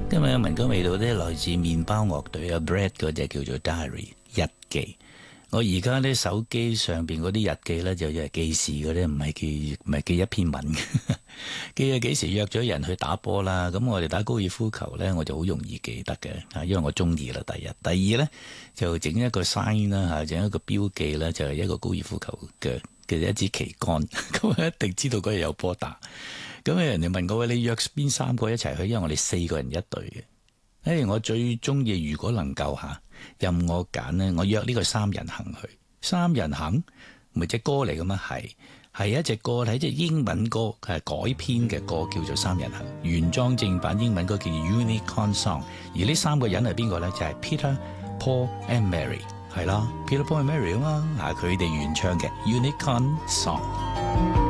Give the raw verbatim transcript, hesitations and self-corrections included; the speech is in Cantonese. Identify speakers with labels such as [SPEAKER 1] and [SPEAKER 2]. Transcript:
[SPEAKER 1] 今日嘅民歌味道咧，來自麵包樂隊啊 Bread 嗰隻叫做 Diary 日記。我而家咧手機上邊嗰啲日記咧就係記事嘅咧，唔係記唔係記一篇文嘅。記啊幾時約咗人去打波啦？咁我哋打高爾夫球咧，我就好容易記得嘅嚇，因為我中意啦。第一，第二咧就整一個 sign 啦嚇，整一個標記啦，就係一個高爾夫球嘅嘅一支旗杆，咁我一定知道嗰日有波打。咁人哋問我，你約邊三個一齊去？因為我哋四個人一隊嘅。誒，我最中意如果能夠嚇任我揀呢，我約呢個三人行去。三人行咪隻歌嚟㗎嘛？係係一隻歌，係一隻英文歌，係改編嘅歌，叫做《三人行》。原裝正版英文歌叫做 Unicorn Song。而呢三個人係邊個呢？就係、是、Peter、Paul and Mary， 係啦，Peter、Paul and Mary 啊嘛，係佢哋原唱嘅 Unicorn Song。